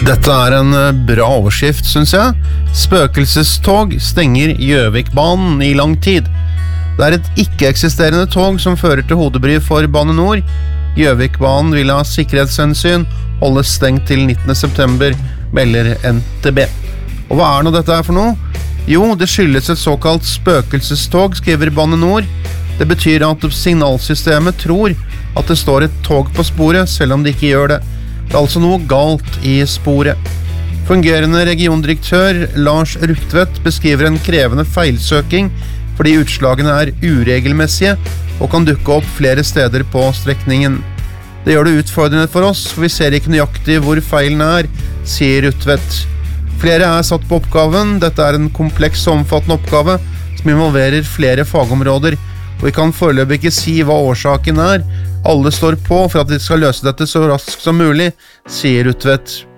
Dette en bra overskrift, synes jeg. Spøkelsestog stenger Gjøvikbanen i lang tid. Det et ikke-eksisterende tog som fører til hodebry for Bane Nor. Gjøvikbanen vil av sikkerhetshensyn holdes stengt til 19. september, melder NTB. Og hva nå dette for noe? Jo, det skyldes et såkalt spøkelsestog, skriver Bane Nor. Det betyr at signalsystemet tror at det står et tog på sporet, selv om det ikke gjør det. Det altså noe galt i sporet. Fungerende regiondirektør Lars Ruktvedt beskriver en krevende feilsøking fordi utslagene uregelmessige og kan dukke opp flere steder på strekningen. Det gjør det utfordrende for oss, for vi ser ikke nøyaktig hvor feilen sier Ruktvedt. Flere satt på oppgaven. Dette en kompleks og omfattende oppgave som involverer flere fagområder, og vi kan foreløpig ikke si hva årsaken Alle står på for at de skal løse dette så raskt som mulig, sier Ruktvedt.